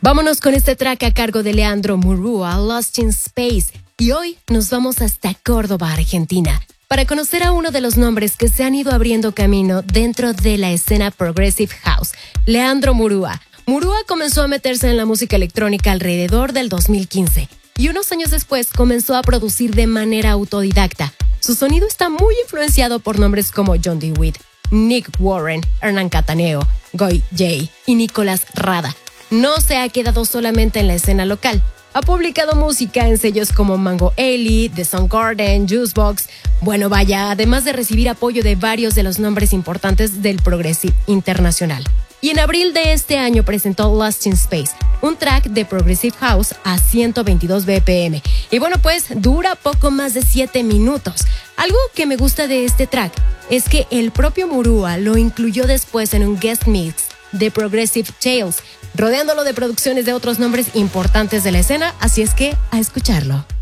Vámonos con este track a cargo de Leandro Murúa, Lost in Space. Y hoy nos vamos hasta Córdoba, Argentina, para conocer a uno de los nombres que se han ido abriendo camino dentro de la escena Progressive House, Leandro Murúa. Murúa comenzó a meterse en la música electrónica alrededor del 2015 y unos años después comenzó a producir de manera autodidacta. Su sonido está muy influenciado por nombres como John DeWitt, Nick Warren, Hernán Cataneo, Goy J y Nicolás Rada. No se ha quedado solamente en la escena local. Ha publicado música en sellos como Mango Ellie, The Soundgarden, Juicebox. Bueno, vaya, además de recibir apoyo de varios de los nombres importantes del Progressive internacional. Y en abril de este año presentó Lost in Space, un track de Progressive House a 122 BPM. Y bueno, pues dura poco más de 7 minutos. Algo que me gusta de este track es que el propio Murúa lo incluyó después en un guest mix de Progressive Tales, rodeándolo de producciones de otros nombres importantes de la escena, así es que a escucharlo.